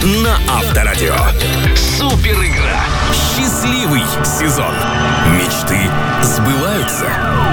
на Авторадио. Супер игра. Счастливый сезон. Мечты сбываются.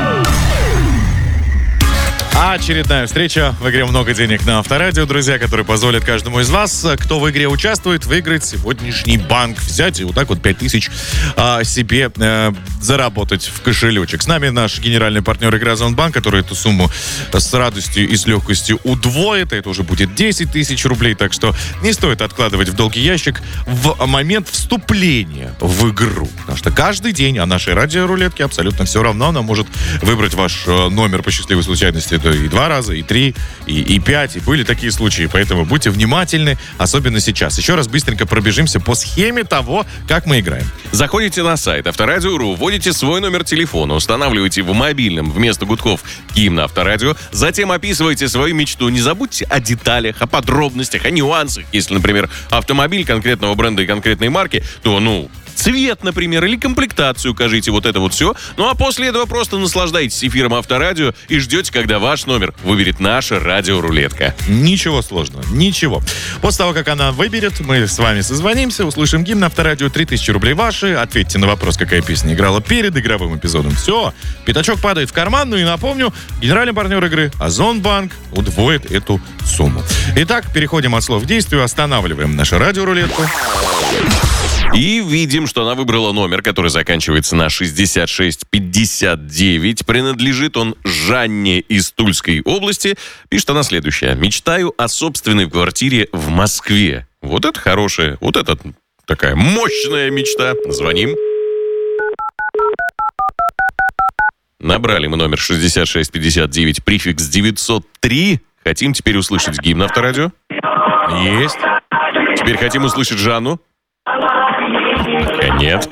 Очередная встреча в игре «Много денег» на Авторадио, друзья, который позволит каждому из вас, кто в игре участвует, выиграть сегодняшний банк, взять и вот так вот 5000 себе заработать в кошелечек. С нами наш генеральный партнер игры «Озонбанк», который эту сумму с радостью и с легкостью удвоит. Это уже будет 10 тысяч рублей, так что не стоит откладывать в долгий ящик в момент вступления в игру. Потому что каждый день о нашей радиорулетке абсолютно все равно. Она может выбрать ваш номер по счастливой случайности. Это и 2 раза, и 3, и 5, и были такие случаи. Поэтому будьте внимательны, особенно сейчас. Еще раз быстренько пробежимся по схеме того, как мы играем. Заходите на сайт Авторадио.ру, вводите свой номер телефона, устанавливаете в мобильном вместо гудков гимн Авторадио, затем описываете свою мечту. Не забудьте о деталях, о подробностях, о нюансах. Если, например, автомобиль конкретного бренда и конкретной марки, то, цвет, например, или комплектацию укажите, вот это вот все. Ну а после этого просто наслаждайтесь эфиром Авторадио и ждете, когда ваш номер выберет наша радиорулетка. Ничего сложного, ничего. После того, как она выберет, мы с вами созвонимся, услышим гимн Авторадио, 3000 рублей ваши, ответьте на вопрос, какая песня играла перед игровым эпизодом. Все, пятачок падает в карман, и напомню, генеральный партнер игры Озонбанк удвоит эту сумму. Итак, переходим от слов к действию, останавливаем нашу радиорулетку. И видим, что она выбрала номер, который заканчивается на 6659. Принадлежит он Жанне из Тульской области. Пишет она следующее. «Мечтаю о собственной квартире в Москве». Вот это хорошая, вот это такая мощная мечта. Звоним. Набрали мы номер 6659, префикс 903. Хотим теперь услышать гимн Авторадио. Есть. Теперь хотим услышать Жанну. Пока нет.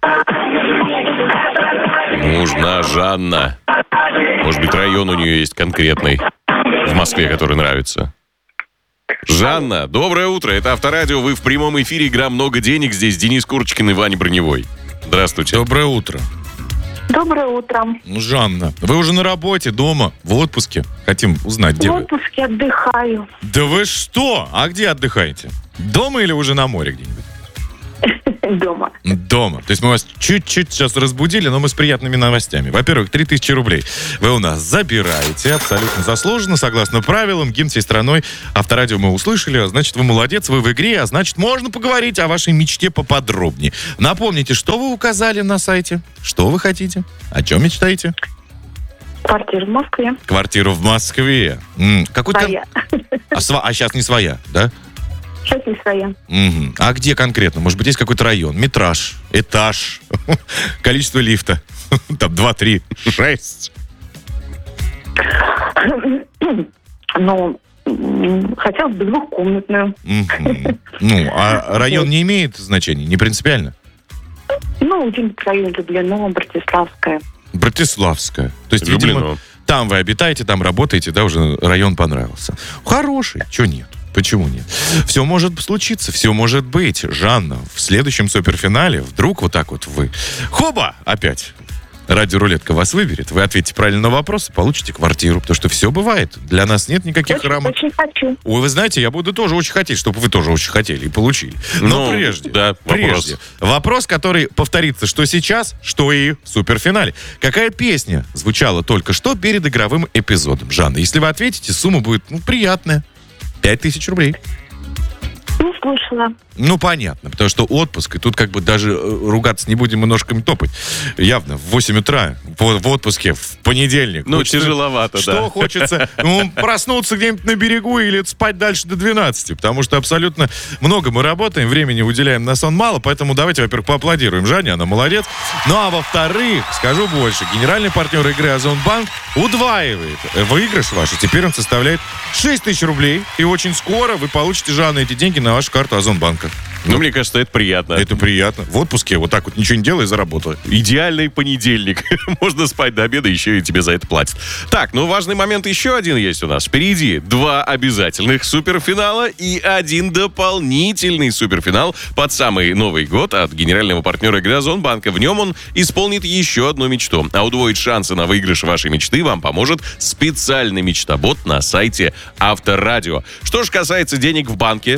Нужна Жанна. Может быть, район у нее есть конкретный в Москве, который нравится. Жанна, доброе утро. Это Авторадио. Вы в прямом эфире. Игра «Много денег». Здесь Денис Курочкин и Ваня Броневой. Здравствуйте. Доброе утро. Доброе утро. Жанна, вы уже на работе, дома, в отпуске? Хотим узнать, где В вы. отпуске отдыхаю. Да вы что? А где отдыхаете? Дома или уже на море где-нибудь? Дома. Дома. То есть мы вас чуть-чуть сейчас разбудили, но мы с приятными новостями. Во-первых, 3000 рублей вы у нас забираете абсолютно заслуженно, согласно правилам. Гимн всей страной. Авторадио мы услышали, а значит, вы молодец, вы в игре, а значит, можно поговорить о вашей мечте поподробнее. Напомните, что вы указали на сайте? Что вы хотите? О чем мечтаете? Квартира в Москве. Квартиру в Москве. Своя. А сейчас не своя, да? Сейчас не своя. Угу. А где конкретно? Может быть, есть какой-то район? Метраж, этаж, количество лифта. Там 2, 3, 6. Хотелось бы двухкомнатную. А район не имеет значения? Не принципиально? Где-нибудь в районе Люблино, Братиславская. Братиславская. То есть, Люблино. видимо, там вы обитаете, там работаете, да, уже район понравился. Хороший, чего нет? Почему нет? Все может случиться, все может быть. Жанна, в следующем суперфинале вдруг вот так вот вы... Хоба! Опять радиорулетка вас выберет. Вы ответите правильно на вопрос и получите квартиру. Потому что все бывает. Для нас нет никаких рамок. Очень хочу. Ой, вы знаете, я буду тоже очень хотеть, чтобы вы тоже очень хотели и получили. Но прежде. Да, вопрос. Вопрос, который повторится что сейчас, что и в суперфинале. Какая песня звучала только что перед игровым эпизодом? Жанна, если вы ответите, сумма будет приятная. 5000 рублей. Не слышала. Понятно, потому что отпуск, и тут как бы даже ругаться не будем и ножками топать. Явно в 8 утра в отпуске, в понедельник. Тяжеловато, что хочется? Проснуться где-нибудь на берегу или спать дальше до 12, потому что абсолютно много мы работаем, времени уделяем на сон мало, поэтому давайте, во-первых, поаплодируем Жанне, она молодец. Ну, а во-вторых, скажу больше, генеральный партнер игры Озонбанк удваивает выигрыш ваш, и теперь он составляет 6000 рублей, и очень скоро вы получите, Жанна, эти деньги на вашу карту Озонбанка. Мне кажется, это приятно. Это приятно. В отпуске вот так вот ничего не делай, заработаю. Идеальный понедельник. Можно спать до обеда, еще и тебе за это платят. Так, важный момент еще один есть у нас. Впереди 2 обязательных суперфинала и 1 дополнительный суперфинал под самый Новый год от генерального партнера игры Озонбанка. В нем он исполнит еще одну мечту. А удвоить шансы на выигрыш вашей мечты вам поможет специальный мечтобот на сайте Авторадио. Что же касается денег в банке, было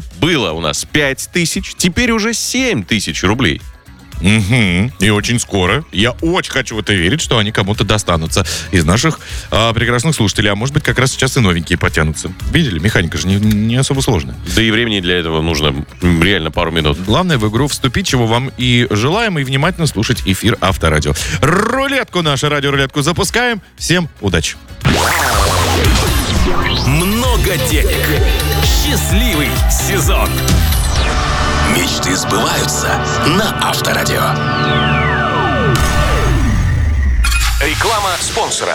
Было у нас 5000, теперь уже 7000 рублей. Угу. И очень скоро, я очень хочу в это верить, что они кому-то достанутся из наших прекрасных слушателей. А может быть, как раз сейчас и новенькие потянутся. Видели? Механика же не особо сложная. Да и времени для этого нужно реально пару минут. Главное в игру вступить, чего вам и желаем, и внимательно слушать эфир Авторадио. Рулетку, нашу радиорулетку запускаем. Всем удачи. Много денег. Счастливый сезон. Мечты сбываются на Авторадио. Реклама спонсора.